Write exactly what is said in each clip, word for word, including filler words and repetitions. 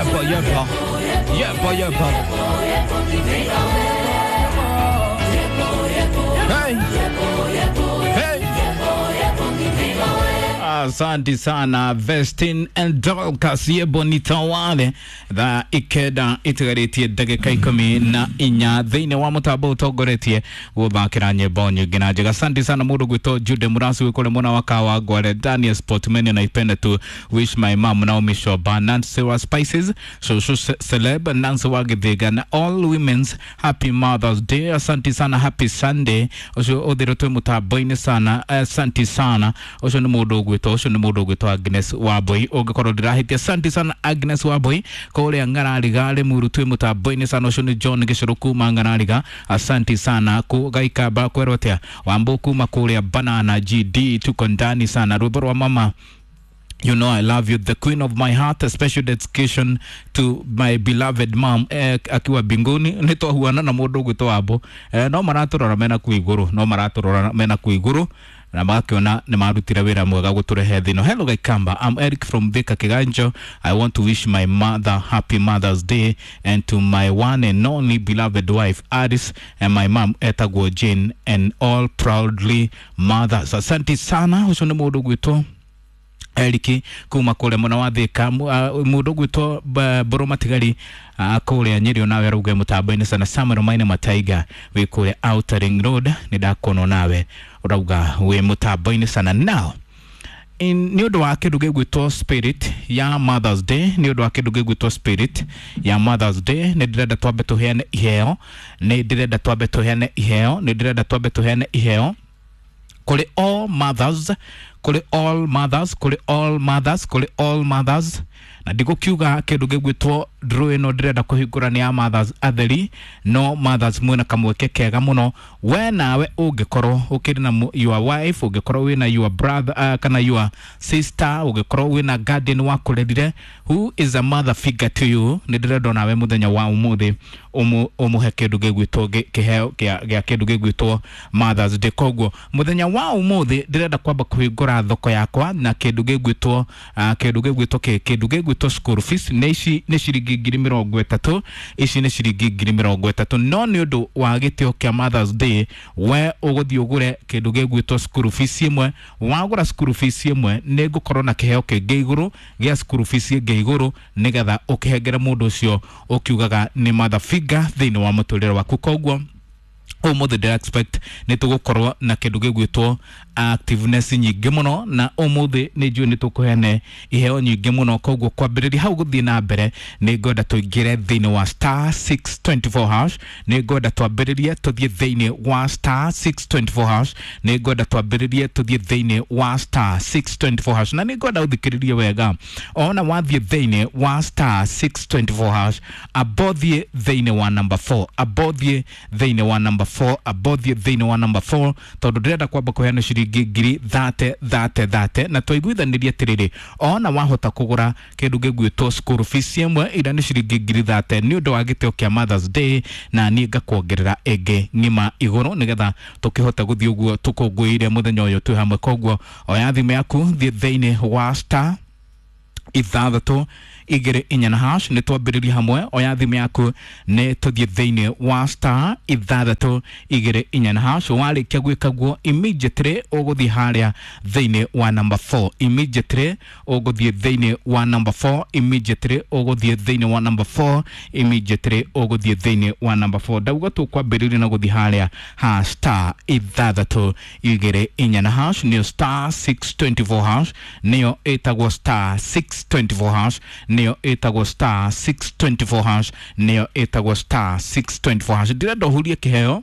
Yepa, yepa. Yepa, yepa. Hey. Hey. Asante sana Vestin and Dolcas ye bonita wale da ikeda itigaretie dagika ikumi na inya thine wa mutabo togoretie guthakira nyimbo nyingi na njega. Asante sana mundu gwito Jude Murasu wikore muna wakawa gware Daniel Sportman na ipenda to wish my mom Naomi Shoba Nancy wa Spices so so celeb Nancy wa Githiga na all women's happy Mother's Day. Asante sana happy Sunday osho odiroto mutabo ine sana. Asante sana osho ni mundu gwito osho ni mundu gwito Agnes Waboi ogekoro ndirahitia. Asante sana Agnes Waboi kole angarariga ale murutwe mutabo ine sana osho ni John Gishuruku mangarariga. Asante sana ku gaika ba kwerotea wamboku makule banana G D tuko ndani sana ruboro wa mama. You know I love you, the queen of my heart. A special dedication to my beloved mom eh, akiwa binguni nito huana na mundu gwito abo eh, no maraturora mena kuiguru no maraturora mena kuiguru na makiona ni marutira wira mwega guturehe thino. Hello Gaikamba, I'm Eric from Vika Kiganjo. I want to wish my mother happy Mother's Day and to my one and only beloved wife Aris and my mom Etagwo Jane and all proudly mothers. Asante sana usone mundu gwito Eriki kuma kule mwana wa Thika mundu gwito Boroma Tigari kule Nyeri nawe ruge mutabaini sana Samuel Maina Mataiga we kule Outer Ring Road nidakono nawe urauga we mutabaini sana. Now in niodo wa keduge gwito spirit ya Mother's Day niodo wa keduge gwito spirit ya Mother's Day ne direda twabe tuhene iheo ne direda twabe tuhene iheo ne direda twabe tuhene iheo kule all mothers kule all mothers kule all mothers kule all mothers na digo kiuga keduge gwitwo draw no direda kuhingurania ya mothers atheri no mothers mwena kamweke kega muno we nawe ungekoro ukiri na your wife ungekoro we na your brother uh, kana your sister ungekoro we na guardian wako redire who is a mother figure to you ni direda nawe muthenya wa umuthi umu umuhe keduge gwitwo kiheo gya keduge gwitwo Mothers Day. Koguo muthenya wa umuthi direda kwamba kuhingura thoko yakwa na keduge gwitwo uh, keduge gwitwo keduge gwitwo school fees neici ne shiringi ngiri mirongo itatu ici ne shiringi ngiri mirongo itatu no ni undu wa gitio kia Mother's Day we uguthi ugure keduge gwitwo school fees imwe wagura school fees imwe ne gukorwo na kiheo kingi iguru gia school fees ingi iguru nigetha ukihengera mundu ucio ukiugaga ni mother figure thini wa muturire waku. Koguo umuthi de expect nitugukorwo na keduge gwitwo activeness nyingi muno na umuthi ni juu nitukuhene iheo nyingi muno. Koguo kwambiriri hau guthii na mbere ni ngoda tuingire thini wa star six twenty-four hash ni ngoda twambiririe tuthie thini wa star six twenty-four hash ni ngoda twambiririe tuthie thini wa star six twenty-four hash na ni ngoda uthikiririe wega ona wathie thini wa star six twenty-four hash abothie thini wa number four abothie thini wa number four abothie thini wa number four tondu direnda kwamba kuheana shiringi ngiri thate thate thate na twaiguithanirie tiriri ona wahota kugura keduge gwitwo school fees imwe ira ni shiringi ngiri thate ni undu wa gitio kia Mother's Day na ni ngakuongerera ege ngima iguru nigetha tukihota guthii uguo tukungwire muthenya uyu twi hamwe. Koguo oya thimu yaku thie thini wa star ithathatu igere inya na hash ni twambiririe hamwe oya thimu yaku ne tuthie thini wa star ithathatu igere inya na hash warikia gwikaguo immediately uguthie haria thini wa number four immediately uguthie thini wa number four immediately uguthie thini wa number four immediately uguthie thini wa number four dauga tu kwambiririe na guthie haria ha star ithathatu igere inya na hash ni star six twenty-four hash niyo etagwo star six twenty-four hash niyo etagwo star six twenty-four hash niyo etagwo star six twenty-four hash. Direnda uhurie kiheo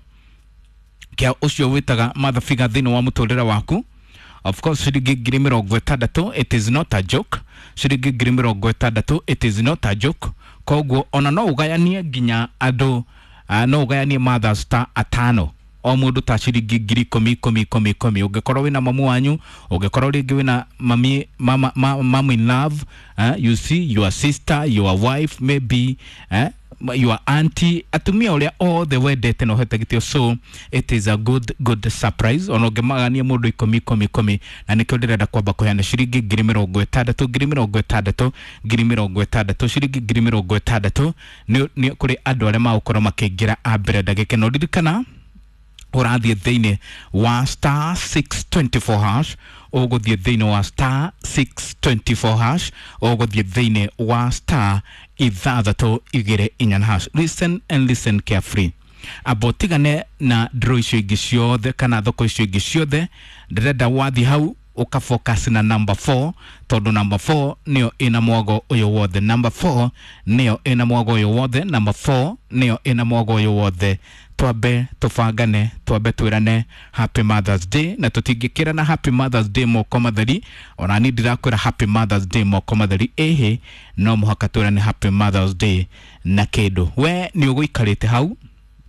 kia ucio witaga mother figure thini wa muturire waku. Of course shiringi ngiri mirongo itandatu it is not a joke. Shiringi ngiri mirongo itandatu it is not a joke. Koguo ona no ugayanie nginya andu uh, no ugayanie mothers ta atano o mundu ta shiringi ngiri ikumi ikumi ikumi ikumi ungekorwo wina mamu wanyu ungekorwo ringi wina mami mama mama in love uh, you see your sister your wife maybe uh, your auntie atumia ulia all the way date no hetagitio. So it is a good good surprise onoge magania mundu ikomi ikomi ikomi na nikyo ndirenda kwamba kuheana shiringi ngiri mirongo itandatu ngiri mirongo itandatu ngiri mirongo itandatu shiringi ngiri mirongo itandatu ni ni kuri andu aria magukora makingira ambere ndagike no ririkana urathie thiini wa star six twenty-four hash uguthie thiini wa star six twenty-four hash uguthie thiini wa star ithathatu igire inya hash. Listen and listen carefully. Abotigane na draw icio ingi ciothe kana thoko icio ingi ciothe ndirenda wathi hau ukafocus na number four tondu number four niyo ina mwago uyo wothe. Number four niyo ina mwago uyo wothe. Number four niyo ina mwago uyo wothe. Twabe tufangane twabe twirane happy Mother's Day na tutingikira na happy Mother's Day moko matheri ona ni ndirakwira happy Mother's Day moko matheri ehe no muhaka twirane happy Mother's Day na kindu we ni uguikarite hau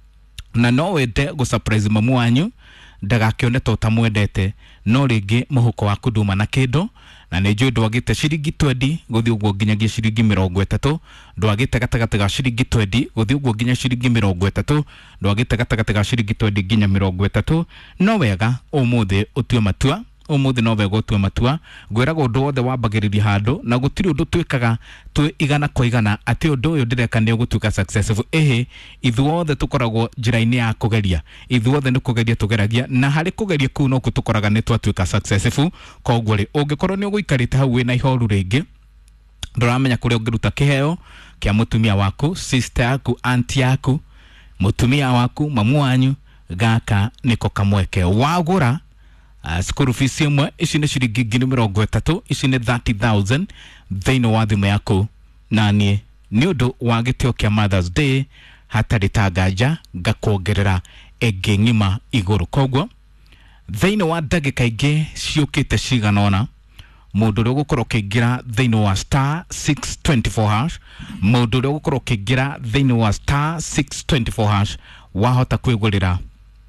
na no wende go surprise mamu wanyu ndagakione to tamwendete no ringi muhuko waku nduma na kindu na nĩ njũĩ ndwagĩte ciringi twendi gũthiĩ ũguo nginyagia ciringi mĩrongo ĩtatũ ndwagĩte gatagatĩ ga ciringi twendi gũthiĩ ũguo nginya ciringi mĩrongo ĩtatũ ndwagĩte gatagatĩ ga ciringi twendi nginya mĩrongo ĩtatũ no wega ũmũthĩ ũtue matua ũmũthĩ no wega ũtue matua ngwĩraga ũndũ wothe wambagĩrĩria handũ na gũtirĩ ũndũ twĩkaga twĩ igana kwa igana atĩ ũndũ ũyũ ndĩreka nĩ ũgũtuĩka successful. Ĩhĩ ithuothe tũkoragwo njĩra-inĩ ya kũgeria ithuothe nĩ kũgeria tũgeragia na harĩ kũgeria kũu no tũkoraga nĩ twatuĩka successful. Koguo rĩ ũngĩkorwo nĩ ũgũikarĩte hau wĩna ihoru rĩngĩ ndũramenya kũrĩa ũngĩruta kĩheo kĩa mũtumia waku sister yaku auntie yaku mũtumia waku mamu wanyu gaka nĩko kamweke wagũra Uh, school fees imwe ici nĩ ciringi ngiri mĩrongo ĩtatũ ici nĩ thirty thousand thĩinĩ wa thimũ yaku na niĩ nĩ ũndũ wa gĩtĩo kĩa Mother's Day hatarĩ ta nganja ngakuongerera ĩngĩ ng'ima igũrũ. Koguo thĩinĩ wa ndagĩka ingĩ ciũkĩte cigana ũna mũndũ ũrĩa ũgũkorwo ũkĩingĩra thĩinĩ wa star six twenty-four hash mũndũ ũrĩa ũgũkorwo ũkĩingĩra thĩinĩ wa star six twenty-four hash wahota kwĩgũrĩra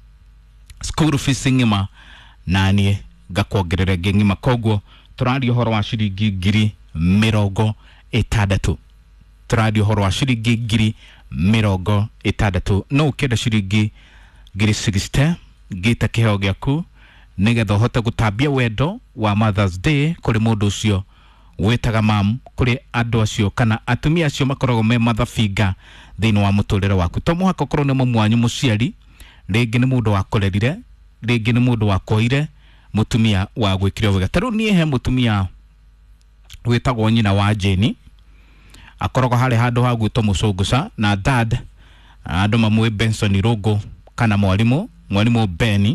school fees ng'ima na niĩ ngakuongerera ĩngĩ ng'ima. Koguo tũraria ũhoro wa ciringi ngiri mĩrongo ĩtandatũ tũraria ũhoro wa ciringi ngiri mĩrongo ĩtandatũ no ũkĩenda ciringi ngiri sixty gĩta kĩheo gĩaku nĩgetha ũhote gũtambia wendo wa Mother's Day kũrĩ mũndũ ũcio wĩtaga mam kũrĩ andũ acio kana atumia acio makoragwo me mathafinga thĩinĩ wa mũtũrĩre waku. To mũhaka ũkorwo nĩ mamu wanyu mũciari rĩngĩ nĩ mũndũ wakũrerire rĩngĩ nĩ mũndũ wakoire mũtumia wa gwĩkĩrwo wega. Tarĩu niĩ he mũtumia wĩtagwo nyina wa Jane akoragwo harĩ handũ ha gwĩtwo Mũcũngũca na dad andũ mamwĩ Benson Rogo kana mwarimũ mwarimũ Ben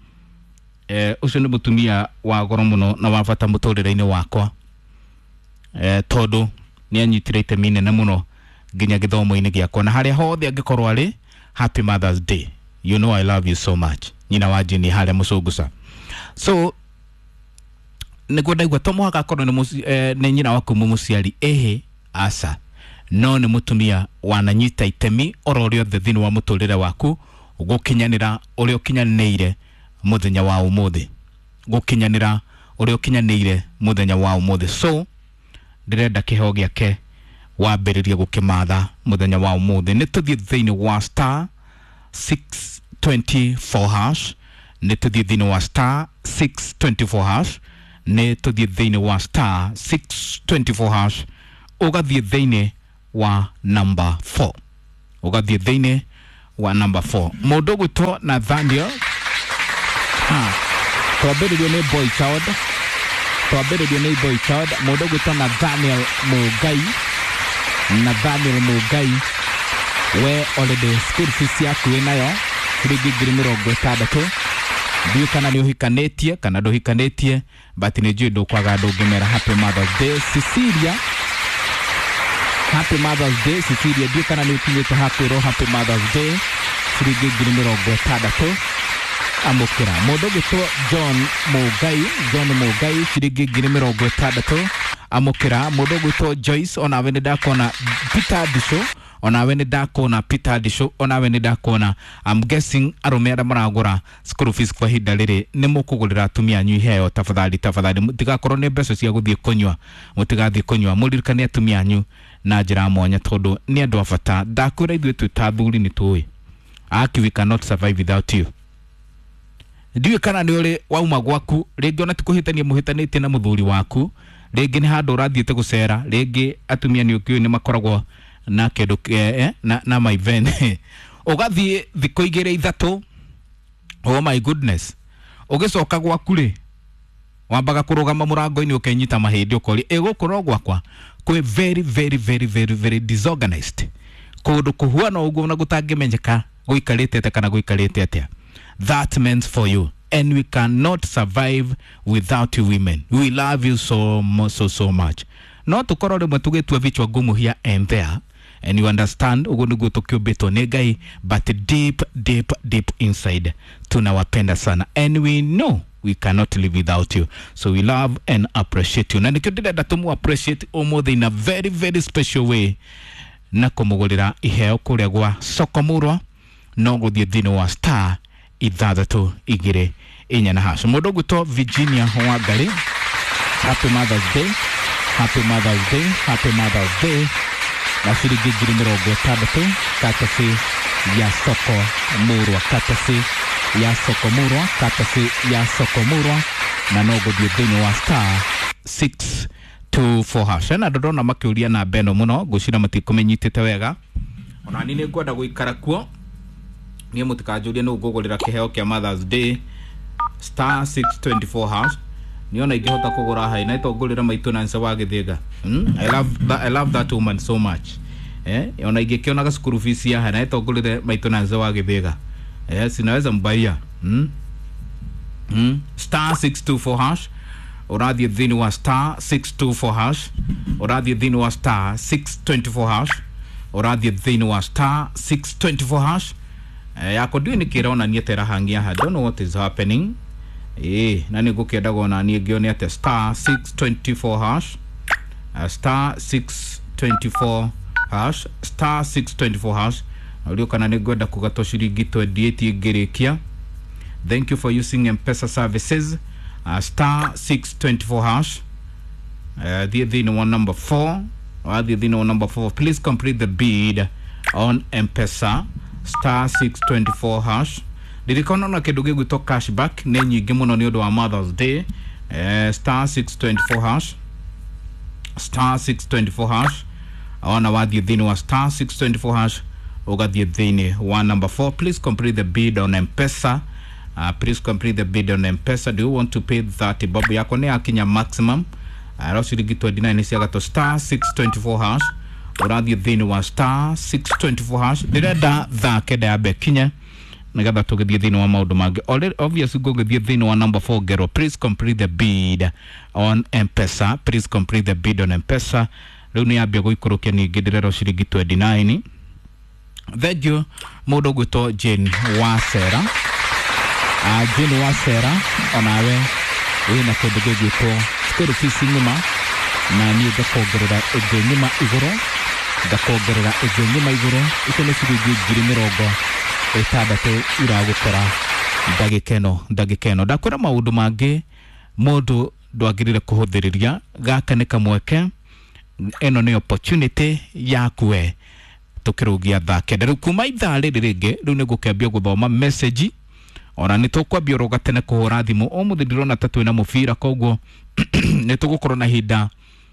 eh ũcio nĩ mũtumia wa goro mũno na wa bata mũtũrĩre-inĩ wakwa eh tondũ nĩ anyitire itemi inene mũno nginya gĩthomo-inĩ gĩakwa na harĩa hothe angĩkorwo arĩ happy Mother's Day. You know I love you so much. Nyina wa Jane harĩa Mũcũngũca. So nĩguo ndaigua to mũhaka akorwo nĩ eh, nĩ nyina waku mũciari ehe asa no nĩ mũtumia wananyita itemi oro rĩothe thĩinĩ wa mũtũrĩre waku gũkinyanĩra ũrĩa ũkinyanĩire mũthenya wa ũmũthĩ gũkinyanĩra ũrĩa ũkinyanĩire mũthenya wa ũmũthĩ. So ndĩrenda kĩheo gĩake wambĩrĩrie gũkĩmatha mũthenya wa ũmũthĩ. Nĩ tũthiĩ thĩinĩ wa star six twenty-four hash nĩ tũthiĩ thĩinĩ wa star six twenty-four hash nĩ tũthiĩ thĩinĩ wa star six twenty-four hash ũgathiĩ thĩinĩ wa number four ũgathiĩ thĩinĩ wa number four mũndũ gwĩtwo Nathaniel ha twambĩrĩrio nĩ boy child twambĩrĩrio nĩ boy child mũndũ gwĩtwo Nathaniel Mũgai Nathaniel Mũgai we already school fees yaku wĩnayo ciringi ngiri mĩrongo ĩtandatũ ndiũ kana nĩ ũhikanĩtie kana ndũhikanĩtie but nĩ njũĩ ndũkwaga ndũngĩmera happy Mother's Day. Cecilia happy Mother's Day Cecilia ndiũ kana nĩ ũkinyĩte hakwĩrwo happy Mother's Day ciringi ngiri mĩrongo ĩtandatũ amũkĩra. Mũndũ gwĩtwo John Mũgai John Mũgai ciringi ngiri mĩrongo ĩtandatũ amũkĩra. Mũndũ gwĩtwo Joyce onawe nĩ ndakona Peter Disho onawe nĩ ndakona Peter Disho onawe nĩ ndakona I'm guessing arũme arĩa maragũra school fees kwa ihinda rĩrĩ nĩ mũkũgũrĩra atumia anyu iheo tafadhali tafadhali mũtigakorwo nĩ mbeca cia gũthiĩ kũnyua mũtigathiĩ kũnyua mũririkane atumia anyu na njira mwanya tondu ni andu afata ndakura ithuĩ twĩ ta athuri nĩ tũĩ aki we cannot survive without you. Ndiwe kana nĩ ũrĩ wauma gwaku rĩngĩ ona tikuhĩtania mũhĩtanĩtie na mũthuri waku rĩngĩ nĩ handũ ũrathiĩte gũcera rĩngĩ atumia nĩ ũkĩũĩ nĩ makoragwo na kĩndũ eh, na, na maivene ũgathiĩ thikũ igĩrĩ ithatũ. Oh my goodness, ũgĩcoka gwaku rĩ wambaga kũrũgama mũrango-inĩ ũkenyita mahĩndĩ ũkori ĩgũkorwo gwakwa kwĩ very very very very very disorganized kũndũ kũhuana ũguo na gũtangĩmenyeka gũikarĩte atĩa kana gũikarĩte atĩa. That means for you, and we cannot survive without you women. We love you so much, so so much. No tukorwo rĩmwe tũgĩtua vichwa ngumu here and there, and you understand uguo nĩguo tũkĩũmbĩtwo nĩ Ngai, but deep deep deep inside tunawapenda sana, and we know we cannot live without you, so we love and appreciate you. Na nikio ndĩrenda tũmũ appreciate ũmũthĩ in a very very special way na kũmũgũrĩra iheo kũrĩa gwa soko murwa no gũthiĩ thĩinĩ wa star ithathatũ igĩrĩ inya na hash. Mũndũ gwĩtwo Virginia Wangari, happy Mother's Day, happy Mother's Day, happy Mother's Day. Na ciringi ngiri mĩrongo ĩtandatũ katasi ya soko murwa, katasi ya soko murwa, katasi ya soko murwa na no gũthiĩ thĩinĩ wa star six two four hash. Na ndona makĩũria na beno mũno ngũcira matikũmenyitĩte wega, ona ni nĩ ngwenda gũikara kuo niĩ mũtikanjũrie nũ ngũgũrĩra kĩheo kĩa Mother's Day star six two four hash. Niona ingĩhota kũgũra hai na itongũrĩra maitũ na nsa wa Gĩthĩga. hmm? I love that, I love that woman so much. Eh, ona ingĩkĩonaga school fees ya na itongũrĩra maitũ na nsa wa Gĩthĩga. Eh, sinaweza mbaia. hmm? hmm? star six two four hash. Ũrathiĩ thĩinĩ wa star six two four hash. Ũrathiĩ thĩinĩ wa star six two four hash. Ũrathiĩ thĩinĩ wa star six two four hash. Eh, yako ndiwe nikĩrona niĩ terahangia ha. Don't know what is happening. Eh, na nĩ ngũkĩenda gona niĩ ngĩone atĩ star six two four hash. Uh, star six two four hash. Star six two four hash. Ũrio kana nĩ ngwenda kũgatwo ciringi twenty-eight ngĩrĩkia. Thank you for using M-Pesa services. Uh, star six two four hash. Uh, the the one number four. Or the the one number four. Please complete the bid on M-Pesa. Star six two four hash. Dirikona na kĩndũ gĩgwĩtwo cashback nĩ nyingĩ mũno nĩ ũndũ wa Mother's Day. Uh, star six two four hash. Star six two four hash. Ona wathiĩ thĩinĩ wa star six two four hash. Ũgathiĩ thĩinĩ wa number four. Please complete the bid on M-Pesa. Uh, please complete the bid on M-Pesa. Do you want to pay that bob yako ne akinya maximum? Uh, Rosirigi twenty-nine isi agato star six two four hash. Ũrathiĩ thĩinĩ wa star six two four hash. Ndĩrenda thake da yabe kinya. Nagatha tũgĩthiĩ thĩinĩ wa maũndũ mangĩ. Already obviously gũgĩthiĩ thĩinĩ wa number four gero. Please complete the bid on M-Pesa. Please complete the bid on M-Pesa. Rĩu nĩ yambia gũikũrũkia ningĩ ndĩrera Rosirigi twenty-nine. Thank you. Mũndũ gwĩtwo Jane Wacera. Uh, Jane Wacera onawe wĩna kĩndũ gĩgwĩtwo school fees nyuma na niĩ ngakongerera ĩngĩ nyuma igũrũ ngakongerera ĩngĩ nyuma igũrũ icio nĩ ciringi ngiri mĩrongo ĩtandatũ iragũkora ndagĩka ĩno ndagĩka ĩno. Ndakwĩra maũndũ mangĩ mũndũ ndwagĩrĩire kũhũthĩrĩria gaka nĩ kamweke, ĩno nĩ opportunity yaku we tũkĩrũgia thaa kenda. Rĩu kuma ithaa rĩrĩ rĩngĩ rĩu nĩ ngũkĩambia gũthoma message. Ona nĩ tũkwambia roga tene kũhũra thimũ o mũthĩ ndĩrona ta twĩna mũbira koguo nĩ tũgũkorwo na hinda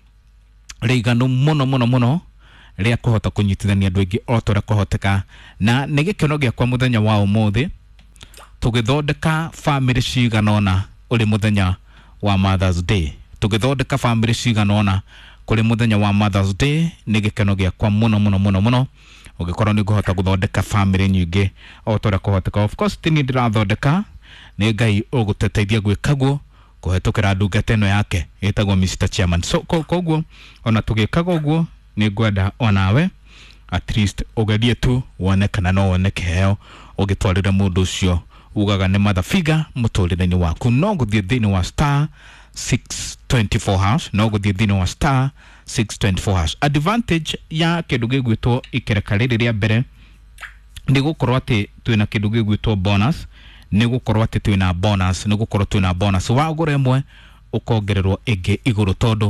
rĩiganu mũno mũno mũno rĩa kũhota kũnyitithania andũ aingĩ o tũrĩa kũhoteka. Na nĩ gĩkeno gĩakwa mũthenya wa ũmũthĩ tũgĩthondeka family cigana ũna ũrĩ mũthenya wa Mother's Day. Tũgĩthondeka family cigana ũna kũrĩ mũthenya wa Mother's Day. Nĩ gĩkeno gĩakwa mũno mũno mũno mũno ũgĩkorwo nĩ ngũhota gũthondeka family nyingĩ o tũrĩa kũhoteka. Of course tini ndĩrathondeka nĩ Ngai ũgũteteithia gwĩkaguo kũhetũkĩra ndungata ĩno yake ĩtagwo Mister Chairman. So koguo ona tũgĩkaga ũguo nĩ ngwenda onawe at least ũgerie tu wone kana no wone kĩheo ũgĩtwarĩre mũndũ ũcio ugaga nĩ mother figure mũtũrĩre-inĩ waku. No gũthiĩ thĩinĩ wa star six two four hash. No gũthiĩ thĩinĩ wa star six two four hash. Advantage ya kĩndũ gĩgwĩtwo ikereka rĩrĩ rĩa mbere nĩ gũkorwo atĩ twĩna kĩndũ gĩgwĩtwo bonus. Nĩ gũkorwo atĩ twĩna bonus nĩ gũkorwo twĩna bonus wagũra ĩmwe ũkongererwo ĩngĩ igũrũ tondũ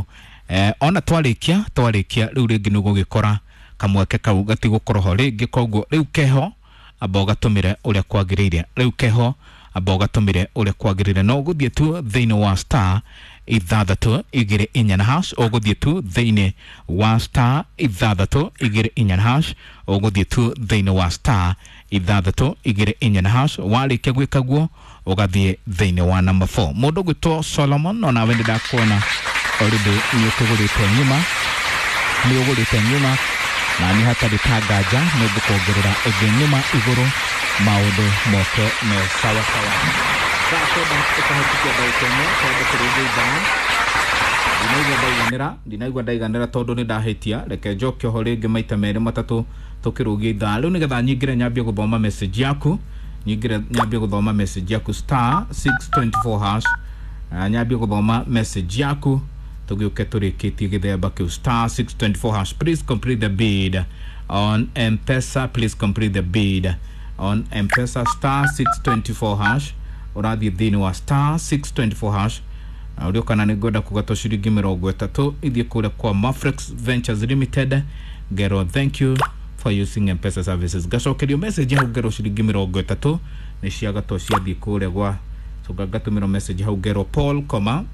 eh ona twarikia twarikia riu ringi nugugikora kamweke kau gatigukoroho ringi koguo riu keho abo gatumire uria kwagirire riu keho abo gatumire uria kwagirire no guthie tu thiini wa star ithathatu igiri inya na hash oguthie tu thiini wa star ithathatu igiri inya na hash oguthie tu thiini wa star ithathatu igiri inya na hash warikia gwika guo ugathie thiini wa number four mundu gwitwo Solomon ona wende ndakuona already ni ukugurite nyuma ni ugurite nyuma na ni hatari tagaja ni gukongerera ege nyuma iguru maundu moke me sawa sawa sasa tukahitikia daitemo kwa kurudia ndinaigwa ndaiganira ndinaigwa ndaiganira tondu ni ndahitia reke njoke ho ringi maita mere matatu tukirugia ithaa riu nigetha nyingire nyambie guthoma message yaku nyingire nyambie guthoma message yaku star six twenty-four hash nyambie guthoma message yaku tugiuke turikitie githemba kiu star six twenty-four hash. Please complete the bid on M-Pesa. Please complete the bid on M-Pesa star six twenty-four hash. Urathi thini wa star six twenty-four hash. Urio kana ni goda kugato shiringi mirongo itatu ithie kure kwa Mafrex Ventures Limited. Gero, thank you for using M-Pesa services. Gacokerio message hau gero shiringi mirongo itatu ni cia gato cia thie kure gwa so gagatumiro message hau gero Paul koma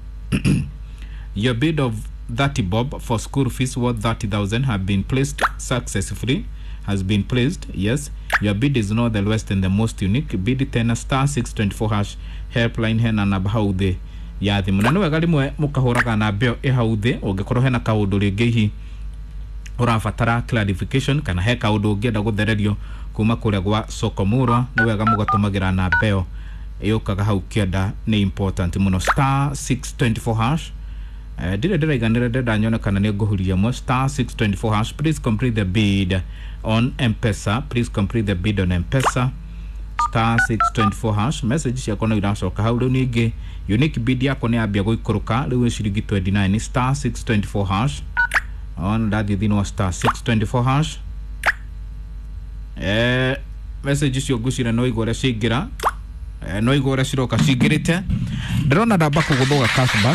your bid of thirty bob for school fees worth thirty thousand have been placed successfully. Has been placed, yes. Your bid is not the lowest and the most unique. Bid ten star six twenty-four hash helpline hena na bahaude ya thimu. Na niwe garimwe mukahuraga na beo e haude ungikoro hena kaundu ringi hi urabatara clarification kana he kaundu ungienda guthererio kuma kuria gwa Sokomura niwe gamugatumagirana na beo yokaga hau kienda ni important muno star six twenty-four hash. Uh, dire dire iganire deda nyona kana ne gohuria mo star six twenty-four hash. Please complete the bid on M-Pesa. Please complete the bid on M-Pesa star six twenty-four hash. Message ya kono iracoka hau riu ningi unique bid yako ni ambia guikuruka riu shiringi twenty-nine star six twenty-four hash on that thini wa star six twenty-four hash. Eh message cio gucira no igore cigira eh no igore ciroka cingirite ndirona ndamba kuguthuga cashback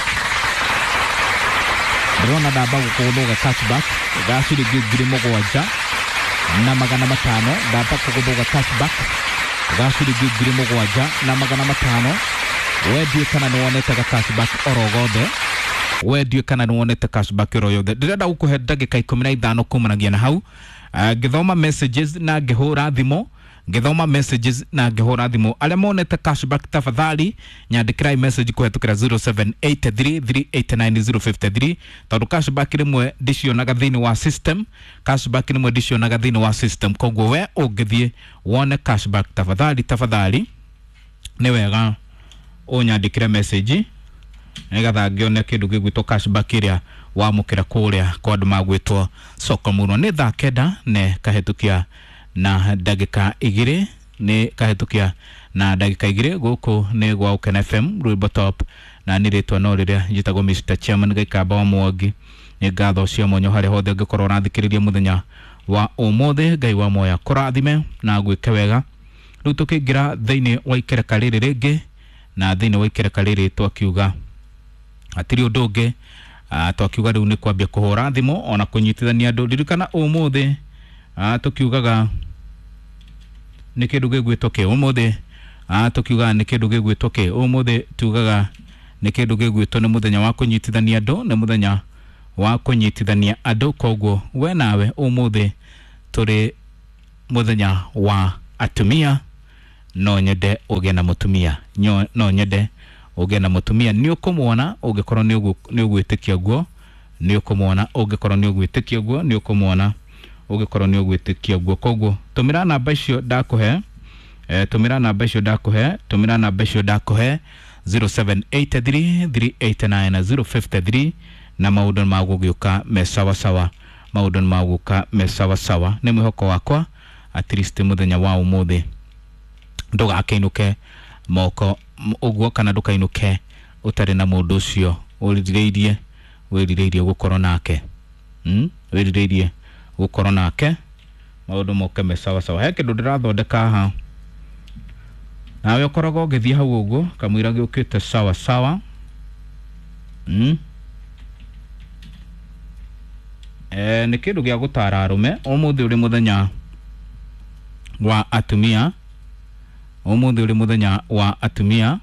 Rona daba kuguthuga cashback gashiringi ngiri mugwanja na magana matano daba kuguthuga cashback gashiringi ngiri mugwanja na magana matano wedie kana ni wonete cashback orogothe wedie kana ni wonete cashback orogothe ndirenda gukuhe ndagika ikumi na ithano kumanagia na hau ngithoma messages na ngihura thimo ngithoma messages na ngihura thimo ale monete cashback tafadhali nyandikira message kuhetukira zero seven eight three three eight nine zero five three tondu cashback rimwe ndicionaga thini wa system cashback rimwe ndicionaga thini wa system koguo we ungithie wone cashback tafadhali tafadhali ni wega unyandikira message nigatha ngione kindu gigwitwo cashback iria wamukira kuria kwa andu magwitwo Sokomura ni thaa kenda ne kahetukia na dagika igire ni kahetukia na dagika igire guku ni gwa Ukena F M Rwimbo Top na niritwa no riria njitagwo Mister Chairman Gaikamba wa Mwangi ni ngatho cia monyo hari hothe ngikoro rathikiriria muthenya wa umuthe Ngai wa moya kurathime na gwike wega riu tukingira thiini wa ikereka riri ringi na thiini wa ikereka riri twakiuga atiri undu ungi twakiuga riu ni kwambia kuhura thimu ona kunyitithania andu ririkana umuthe tukiugaga ni kindu gigwitwo ke umuthe tukiuga ni kindu gigwitwo ke umuthe tugaga ni kindu gigwitwo ni muthenya wa kunyitithania andu ni muthenya wa kunyitithania andu koguo we nawe umuthe turi muthenya wa atumia no nyende uge na mutumia no nyende uge na mutumia ni ukumwona ungikorwo ni ugwitikia guo ni ukumwona ungikorwo ni ugwitikia guo ni ukumwona ugikorwo ni ugwitikia guo koguo tumira namba icio ndakuhe eh tumira namba icio ndakuhe tumira namba icio ndakuhe zero seven eight three three eight nine zero five three na maundu magugiuka me sawa sawa maundu maguka me sawa sawa ni mwihoko wakwa at least muthenya wa umuthi ndugakeinuke moko uguo kana ndukainuke utari na mundu ucio urireirie wirireirie gukorwo nake hm wirireirie gukorwo nake maundu moke me sawa sawa he kindu ndirathondeka ha nawe ukoragwo ugithie hau uguo kamwira giukite sawa sawa hm eh ni kindu gya gutara arume umuthi uri muthenya wa atumia umuthi uri muthenya wa atumia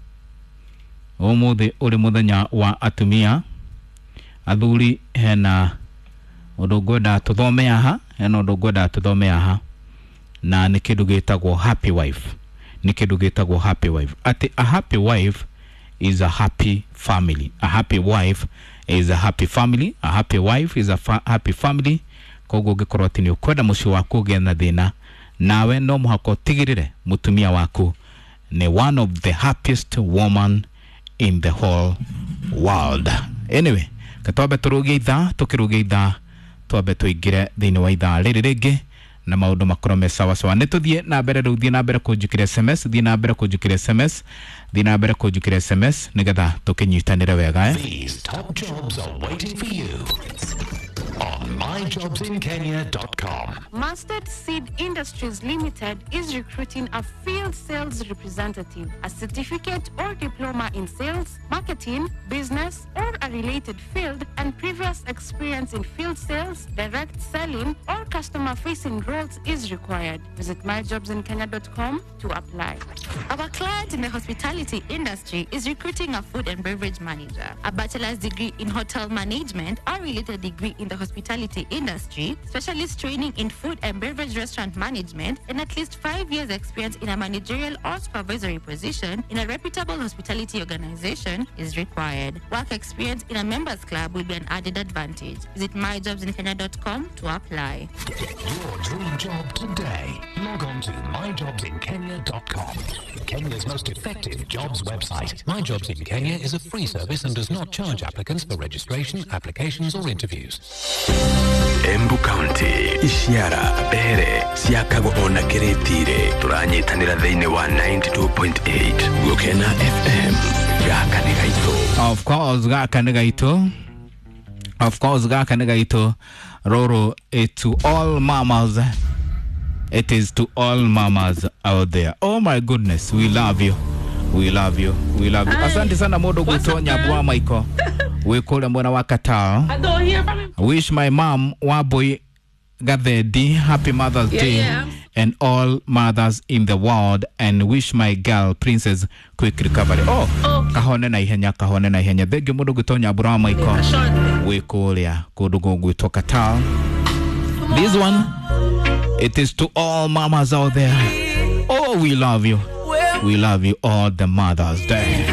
umuthi uri muthenya wa atumia athuri hena undu ngwenda tuthome aha hena undu ngwenda tuthome aha na ni kindu gitagwo happy wife ni kindu gitagwo happy wife ati a happy wife is a happy family. A happy wife is a happy family. A happy wife is a fa happy family. Kogo gikorwo ati ni ukwenda muci waku ugie na thina nawe no muhako tigirire mutumia waku ni one of the happiest woman in the whole world. Anyway, katwabe turuge itha tukiruge itha twabe tuigire thini wa itha riri ringi na maundu makorome sawa sawa nituthie na mbere ruthie na mbere kunjukira S M S thie na mbere kunjukira S M S thie na mbere kunjukira S M S nigetha tukinyitanire wega eh. These top jobs are waiting for you on my jobs in kenya dot com. Mustard Seed Industries Limited is recruiting a field sales representative, a certificate or diploma in sales, marketing, business, or a related field, and previous experience in field sales, direct selling, or customer-facing roles is required. Visit my jobs in kenya dot com to apply. Our client in the hospitality industry is recruiting a food and beverage manager, a bachelor's degree in hotel management, or related degree in the hospitality industry, specialist training in food and beverage restaurant management, and at least five years experience in a managerial or supervisory position in a reputable hospitality organization is required. Work experience in a members club will be an added advantage. Visit my jobs in kenya dot com to apply. Get your dream job today. Log on to my jobs in kenya dot com. Kenya's most effective jobs website. My Jobs in Kenya is a free service and does not charge applicants for registration, applications, or interviews. Embu County, Ishiara, Bere, Siakago ona Kiretire, Turanyitanira Thine wa ninety-two point eight, Gukena F M, Gaka Negaito. Of course, Gaka Negaito. Of course, Gaka Negaito. Roro, it to all mamas. It is to all mamas out there. Oh my goodness, we love you. We love you. We love you. Asante sana modo gutonya bwa Michael. We kule mbona wakatao. I don't hear from him. I wish my mom Waboy Gathedi happy Mother's Yeah, Day yeah. and all mothers in the world, and wish my girl Princess quick recovery. Oh, Okay. kahone na ihenya kahone na ihenya. Thegi modo gutonya bwa Michael. Short. We kule kudugo gutoka tao. This one, it is to all mamas out there. Oh, we love you. We love you all the Mother's Day.